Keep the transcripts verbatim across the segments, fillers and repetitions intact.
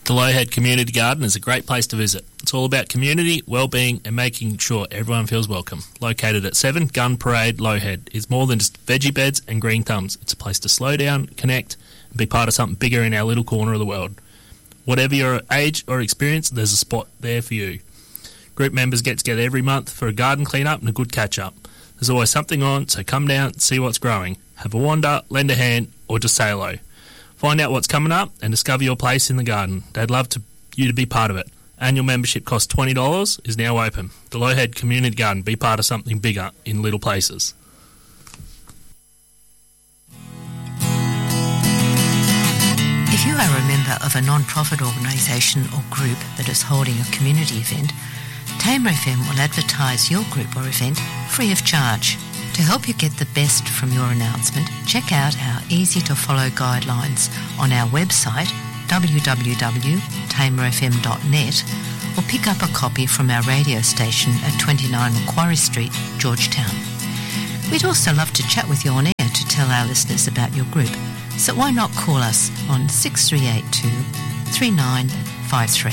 The Lowhead Community Garden is a great place to visit. It's all about community, well-being and making sure everyone feels welcome. Located at seven Gun Parade, Lowhead, it's more than just veggie beds and green thumbs. It's a place to slow down, connect and be part of something bigger in our little corner of the world. Whatever your age or experience, there's a spot there for you. Group members get together every month for a garden clean-up and a good catch-up. There's always something on, so come down and see what's growing. Have a wander, lend a hand or just say hello. Find out what's coming up and discover your place in the garden. They'd love to, you to be part of it. Annual membership costs twenty dollars, is now open. The Lowhead Community Garden, be part of something bigger in little places. If you are a member of a non-profit organisation or group that is holding a community event, Tamer F M will advertise your group or event free of charge. To help you get the best from your announcement, check out our easy-to-follow guidelines on our website w w w dot tamer f m dot net or pick up a copy from our radio station at twenty-nine Macquarie Street, Georgetown. We'd also love to chat with you on air to tell our listeners about your group, so why not call us on six three eight two, three nine five three.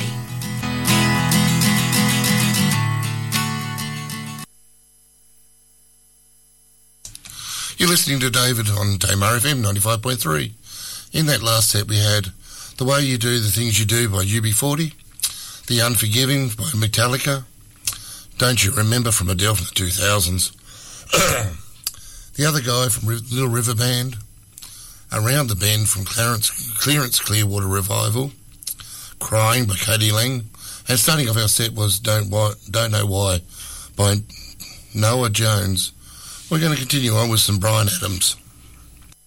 You're listening to David on Tamer F M ninety-five point three. In that last set we had The Way You Do the Things You Do by U B forty, The Unforgiving by Metallica, Don't You Remember from Adele from the two thousands, The Other Guy from Little River Band, Around the Bend from Clarence, Clearance Clearwater Revival, Crying by Katie Lang, and starting off our set was Don't, Why, Don't Know Why by Noah Jones. We're going to continue on with some Bryan Adams.